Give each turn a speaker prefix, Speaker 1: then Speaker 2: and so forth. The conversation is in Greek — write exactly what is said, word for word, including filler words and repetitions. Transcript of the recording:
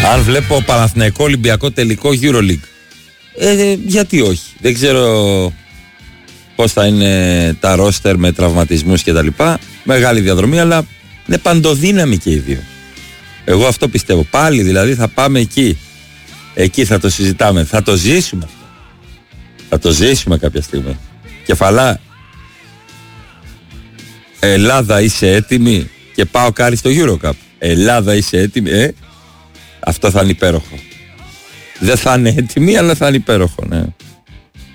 Speaker 1: Αν βλέπω Παναθηναϊκό Ολυμπιακό τελικό EuroLeague, ε, γιατί όχι. Δεν ξέρω πώς θα είναι τα ρόστερ με τραυματισμούς και τα λοιπά. Μεγάλη διαδρομή, αλλά είναι παντοδύναμοι και οι δύο. Εγώ αυτό πιστεύω. Πάλι δηλαδή θα πάμε εκεί. Εκεί θα το συζητάμε. Θα το ζήσουμε αυτό. Θα το ζήσουμε κάποια στιγμή. Κεφαλά, Ελλάδα είσαι έτοιμη? Και πάω κάρι στο EuroCup. Ελλάδα είσαι έτοιμη? Ε, αυτό θα είναι υπέροχο. Δεν θα είναι έτοιμη, αλλά θα είναι υπέροχο, ναι.